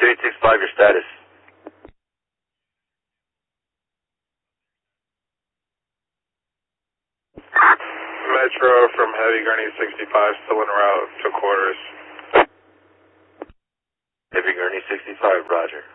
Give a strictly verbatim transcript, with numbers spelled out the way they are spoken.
eight six five, your status. Metro from Heavy Gurney sixty-five, still en route to quarters. Heavy Gurney sixty-five, roger.